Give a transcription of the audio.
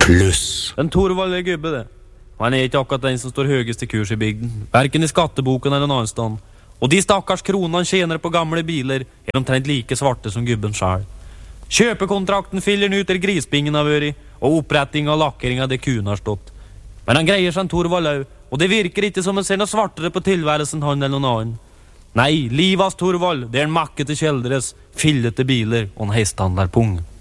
Pluss. Den Torvald är gubbe det. Han är inte akkurat den som står högest i kurs i bygden. Varken i skatteboken eller någon annanstans. Och de stackars kronan tjänar på gamla bilar är de trent lika svarta som gubben själv. Köpekontrakten fyller nu ut där grisbingen har varit och upprättning och lackering av det kun har stått. Men han grejer som Torvald och det virker inte som en ser något svartare på tillvärelsen han eller någon annan. Nej, livas Torvald, det är en macke till käldres, fillete bilar och en hästhandlarpung.